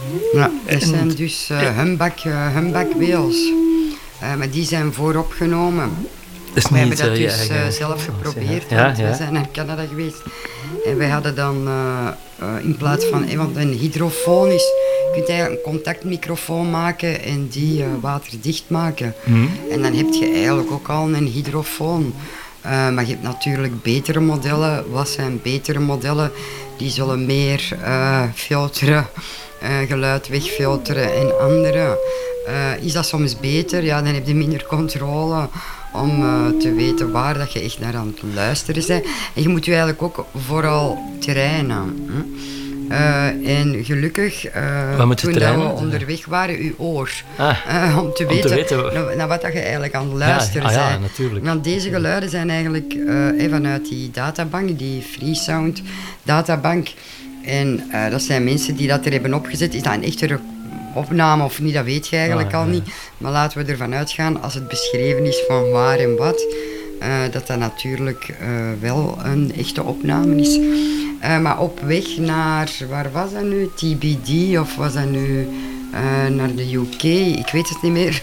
Ja, dat zijn dus humpback-whales. Maar die zijn vooropgenomen. We hebben dat dus zelf geprobeerd, want we zijn naar Canada geweest. En wij hadden dan in plaats van... want een hydrofoon is... Je kunt eigenlijk een contactmicrofoon maken en die waterdicht maken. En dan heb je eigenlijk ook al een hydrofoon. Maar je hebt natuurlijk betere modellen. Wat zijn betere modellen? Die zullen meer filteren, geluid wegfilteren en andere. Is dat soms beter? Ja, dan heb je minder controle om te weten waar dat je echt naar aan het luisteren bent. En je moet je eigenlijk ook vooral trainen. En gelukkig, toen we onderweg waren, uw oor. Om te weten naar wat dat je eigenlijk aan het luisteren bent. Ja, natuurlijk. Want deze geluiden zijn eigenlijk vanuit die databank, die Freesound databank. En dat zijn mensen die dat er hebben opgezet. Is dat een echte opname of niet, dat weet je eigenlijk al niet. Maar laten we ervan uitgaan, als het beschreven is van waar en wat, dat natuurlijk wel een echte opname is. Maar op weg naar, waar was dat nu? TBD of was dat nu naar de UK? Ik weet het niet meer.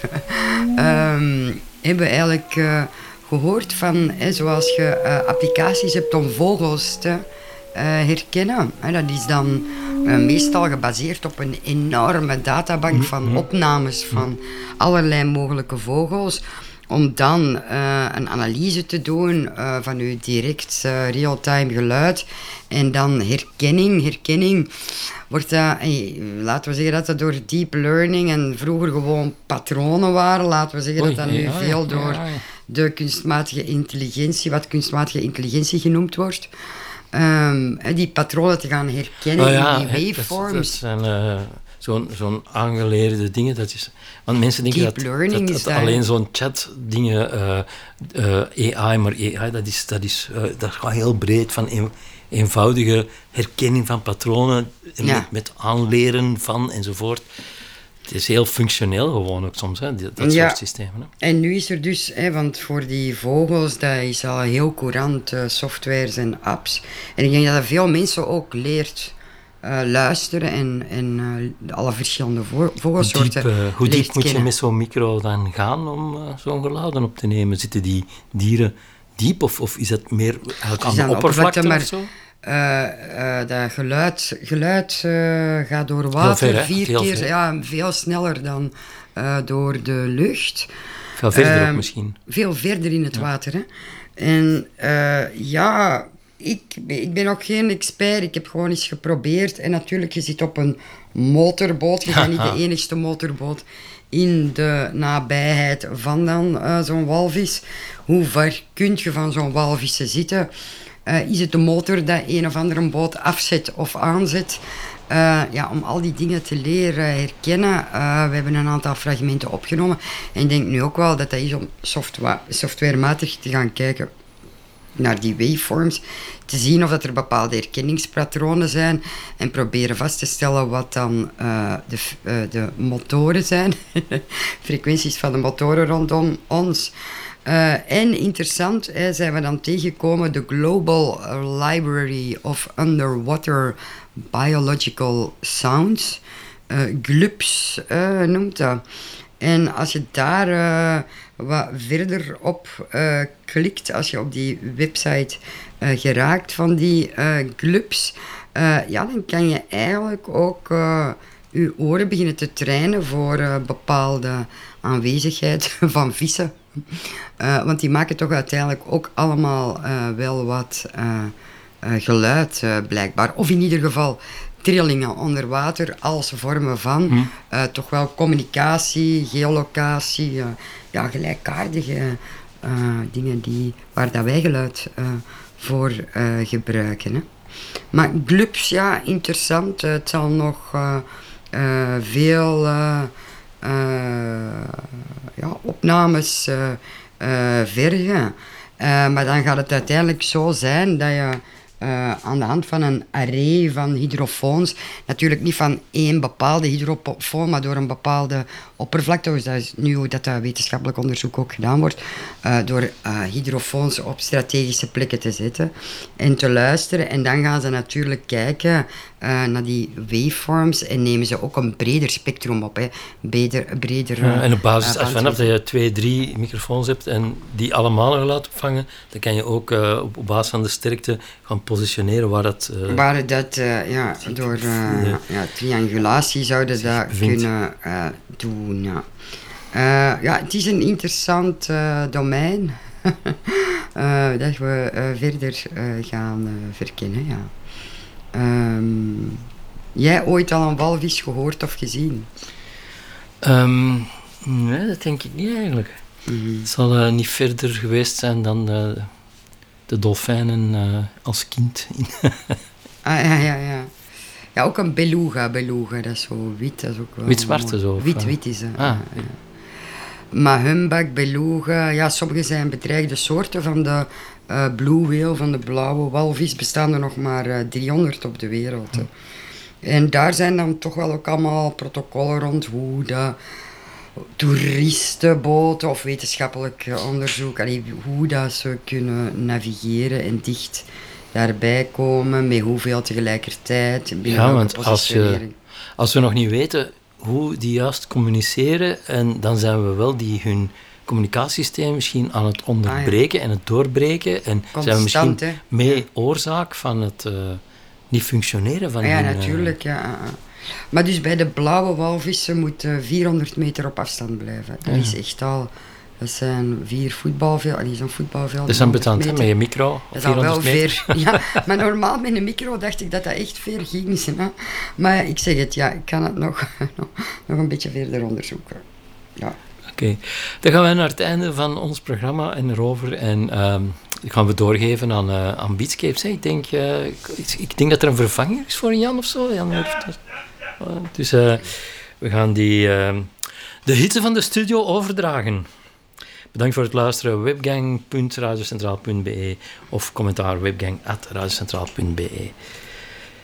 Hebben we eigenlijk gehoord van, zoals je applicaties hebt om vogels te herkennen. Dat is dan meestal gebaseerd op een enorme databank van opnames van allerlei mogelijke vogels. Om dan een analyse te doen van uw direct real-time geluid. En dan herkenning wordt dat, laten we zeggen dat dat door deep learning en vroeger gewoon patronen waren. Laten we zeggen dat dat nu veel door de kunstmatige intelligentie, wat kunstmatige intelligentie genoemd wordt. Die patronen te gaan herkennen in die waveforms. Dat zijn zo'n aangeleerde dingen. Dat is, want mensen denken dat alleen zo'n chat dingen, AI, maar AI dat gaat heel breed van eenvoudige herkenning van patronen met aanleren van enzovoort. Het is heel functioneel gewoon ook soms, dat soort systemen. Hè. En nu is er dus, want voor die vogels, dat is al heel courant, softwares en apps. En ik denk dat veel mensen ook leert luisteren en alle verschillende vogelsoorten. Hoe diep moet je met zo'n micro dan gaan om zo'n geluiden op te nemen? Zitten die dieren diep of is het meer eigenlijk aan de oppervlakte of zo? Dat geluid gaat door water heel 4 keer veel sneller dan door de lucht. Veel verder ook misschien. Veel verder in het water. Hè. En ik ben ook geen expert. Ik heb gewoon eens geprobeerd. En natuurlijk, je zit op een motorboot. Je bent niet de enigste motorboot in de nabijheid van dan zo'n walvis. Hoe ver kun je van zo'n walvissen zitten? Is het de motor dat een of andere boot afzet of aanzet? Om al die dingen te leren herkennen. We hebben een aantal fragmenten opgenomen. En ik denk nu ook wel dat is om softwarematig te gaan kijken naar die waveforms, te zien of dat er bepaalde herkenningspatronen zijn en proberen vast te stellen wat dan de motoren zijn, frequenties van de motoren rondom ons. En interessant zijn we dan tegengekomen de Global Library of Underwater Biological Sounds, GLUBS noemt dat. En als je daar wat verder op klikt, als je op die website geraakt van die GLUBS, dan kan je eigenlijk ook je oren beginnen te trainen voor bepaalde aanwezigheid van vissen. Want die maken toch uiteindelijk ook allemaal wel wat geluid blijkbaar. Of in ieder geval trillingen onder water als vormen van toch wel communicatie, geolocatie, gelijkaardige dingen waar dat wij geluid voor gebruiken. Hè. Maar GLUBS, interessant. Het zal nog veel opnames vergen. Maar dan gaat het uiteindelijk zo zijn dat je aan de hand van een array van hydrofoons, natuurlijk niet van één bepaalde hydrofoon, maar door een bepaalde oppervlakte, dus dat is nu hoe dat wetenschappelijk onderzoek ook gedaan wordt, door hydrofoons op strategische plekken te zetten en te luisteren. En dan gaan ze natuurlijk kijken naar die waveforms en nemen ze ook een breder spectrum op. Hè. Breder, en op basis, vanaf dat je 2, 3 microfoons hebt en die allemaal laat opvangen, dan kan je ook op basis van de sterkte gaan positioneren waar dat... door triangulatie zouden dat kunnen doen. Ja. Het is een interessant domein dat we verder gaan verkennen. Ja. Jij ooit al een walvis gehoord of gezien? Nee, dat denk ik niet eigenlijk. Het zal niet verder geweest zijn dan de dolfijnen als kind. Ja. Ja, ook een beluga, dat is zo wit. Dat is ook wel wit-zwarte zo? Wit is dat. Ja. Maar humpback, beluga, ja, sommige zijn bedreigde soorten van de blue whale, van de blauwe walvis, bestaan er nog maar 300 op de wereld. En daar zijn dan toch wel ook allemaal protocollen rond hoe de toeristenboten of wetenschappelijk onderzoek, hoe dat ze kunnen navigeren en dicht daarbij komen, met hoeveel tegelijkertijd. Ja, want als we nog niet weten hoe die juist communiceren, en dan zijn we wel hun communicatiesysteem misschien aan het onderbreken en het doorbreken, en constant, zijn we misschien mee oorzaak van het niet functioneren van ja, natuurlijk, ja. Maar dus bij de blauwe walvissen moet 400 meter op afstand blijven. Dat is echt al... Dat zijn 4 voetbalvelden. Zo'n voetbalveld. Dat is ambetant, hè, met je micro. Dat is al wel ver. Ja, maar normaal met een micro dacht ik dat echt ver ging. Hè. Maar ik zeg het, ja, ik kan het nog een beetje verder onderzoeken. Ja. Oké. Dan gaan we naar het einde van ons programma en erover. En gaan we doorgeven aan Beatscapes. Hè. Ik denk dat er een vervanger is voor Jan of zo. Dus we gaan de hitte van de studio overdragen. Bedankt voor het luisteren. Webgang.radiocentraal.be of commentaar webgang@radiocentraal.be.